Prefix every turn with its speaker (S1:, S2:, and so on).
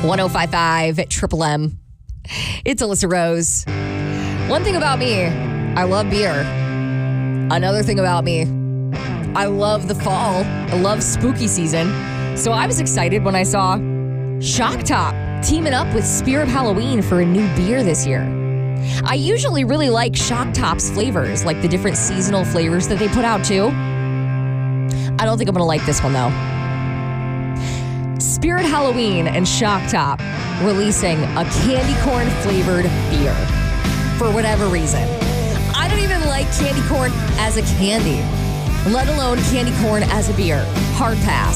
S1: 1055 Triple M. It's Alyssa Rose. One thing about me, I love beer. Another thing about me, I love the fall. I love spooky season. So I was excited when I saw Shock Top teaming up with Spirit Halloween for a new beer this year. I usually really like Shock Top's flavors, like the different seasonal flavors that they put out too. I don't think I'm going to like this one though. Spirit Halloween and Shock Top releasing a candy corn flavored beer for whatever reason. I don't even like candy corn as a candy, let alone candy corn as a beer. Hard pass.